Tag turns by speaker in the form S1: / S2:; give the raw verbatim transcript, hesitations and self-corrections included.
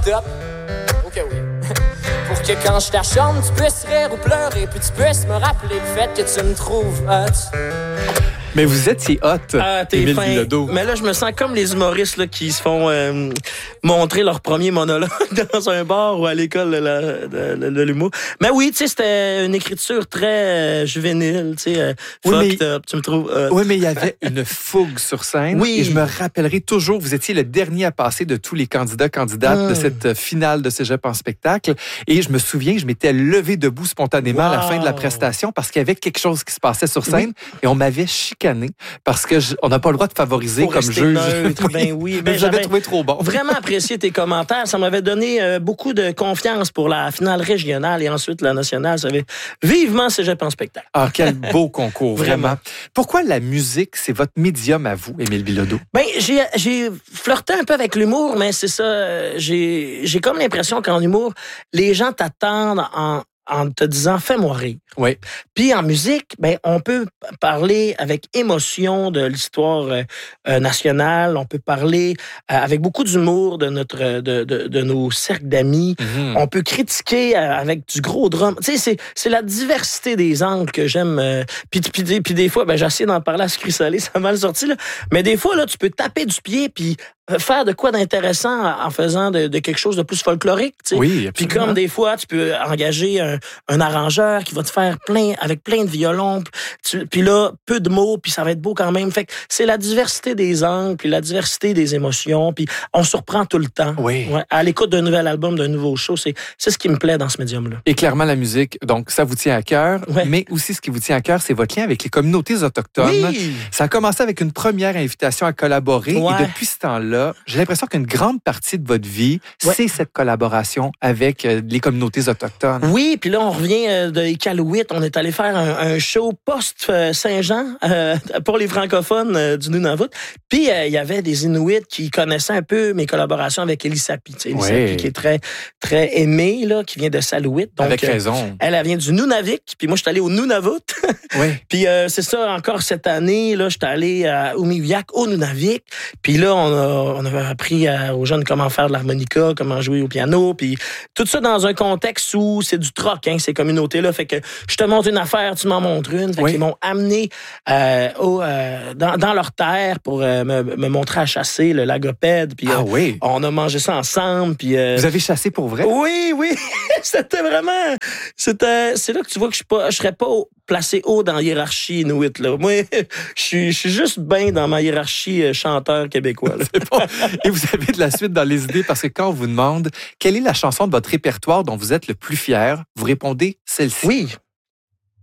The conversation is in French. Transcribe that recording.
S1: stop. Ok, oui. Pour que quand je t'achante, tu puisses rire ou pleurer, puis tu puisses me rappeler le fait que tu me trouves hot.
S2: Mais vous étiez hot,
S3: ah, t'es
S2: Émile
S3: fin.
S2: Bilodeau.
S3: Mais là, je me sens comme les humoristes là, qui se font euh, montrer leur premier monologue dans un bar ou à l'école de, la, de, de, de l'humour. Mais oui, tu sais, c'était une écriture très euh, juvénile, tu sais, euh,
S2: oui,
S3: fucked
S2: mais,
S3: up, tu me trouves... Euh...
S2: Oui, mais il y avait une fougue sur scène.
S3: Oui.
S2: Et je me rappellerai toujours, vous étiez le dernier à passer de tous les candidats, candidates mmh. de cette finale de Cégep en spectacle. Et je me souviens, je m'étais levé debout spontanément wow. à la fin de la prestation parce qu'il y avait quelque chose qui se passait sur scène oui. et on m'avait chicané parce Parce qu'on n'a pas le droit de favoriser
S3: Faut
S2: comme juge.
S3: Neutre, oui. Ben oui. Ben,
S2: j'avais trouvé trop bon.
S3: Vraiment apprécié tes commentaires. Ça m'avait donné euh, beaucoup de confiance pour la finale régionale et ensuite la nationale. Ça avait vivement Cégep en spectacle.
S2: Ah, quel beau concours, vraiment. vraiment. Pourquoi la musique, c'est votre médium à vous, Émile Bilodeau?
S3: Ben, j'ai, j'ai flirté un peu avec l'humour, mais c'est ça. J'ai, j'ai comme l'impression qu'en humour, les gens t'attendent en... en te disant « fais-moi rire ».
S2: Oui.
S3: Puis en musique, ben on peut parler avec émotion de l'histoire euh, nationale, on peut parler euh, avec beaucoup d'humour de notre de, de, de nos cercles d'amis, mm-hmm. on peut critiquer euh, avec du gros drum. Tu sais, c'est, c'est la diversité des angles que j'aime. Euh, puis, puis, puis des fois, ben j'ai essayé d'en parler à Sucré Salé, ça a mal sorti, là. Mais des fois, là, tu peux taper du pied puis faire de quoi d'intéressant en faisant de, de quelque chose de plus folklorique, tu sais.
S2: Oui, absolument.
S3: Puis comme des fois, tu peux engager un, un arrangeur qui va te faire plein, avec plein de violons, tu, puis là, peu de mots, puis ça va être beau quand même. Fait que c'est la diversité des angles, puis la diversité des émotions, puis on surprend tout le temps.
S2: Oui.
S3: Ouais, à l'écoute d'un nouvel album, d'un nouveau show, c'est, c'est ce qui me plaît dans ce médium-là.
S2: Et clairement, la musique, donc ça vous tient à cœur, ouais. mais aussi ce qui vous tient à cœur, c'est votre lien avec les communautés autochtones.
S3: Oui.
S2: Ça a commencé avec une première invitation à collaborer, ouais. et depuis ce temps-là, j'ai l'impression qu'une grande partie de votre vie, ouais. c'est cette collaboration avec les communautés autochtones.
S3: Oui, puis là, on revient de Iqaluit. On est allé faire un, un show post-Saint-Jean euh, pour les francophones euh, du Nunavut. Puis, il euh, y avait des Inuits qui connaissaient un peu mes collaborations avec Elisapi. Elisapi oui. qui est très, très aimée, là, qui vient de Salouit. Donc,
S2: avec raison.
S3: Euh, elle, elle vient du Nunavik. Puis moi, je suis allé au Nunavut.
S2: oui.
S3: Puis euh, c'est ça, encore cette année, là, je suis allé à Umiviak, au Nunavik. Puis là, on a, on a appris à, aux jeunes comment faire de l'harmonica, comment jouer au piano. Puis tout ça dans un contexte où c'est du troc, hein, ces communautés-là. Fait que je te montre une affaire, tu m'en montres une. Fait oui. qu'ils m'ont amené euh, au, euh, dans, dans leur terre pour euh, me, me montrer à chasser le lagopède. Puis
S2: ah,
S3: euh,
S2: oui.
S3: on a mangé ça ensemble. Puis euh,
S2: vous avez chassé pour vrai?
S3: Oui, oui. C'était vraiment... C'était, c'est là que tu vois que je ne serais pas placé haut dans la hiérarchie inuit. Là. Moi, je suis, je suis juste bien dans ma hiérarchie euh, chanteur québécois.
S2: C'est bon. Et vous avez de la suite dans les idées parce que quand on vous demande quelle est la chanson de votre répertoire dont vous êtes le plus fier, vous répondez celle-ci.
S3: Oui.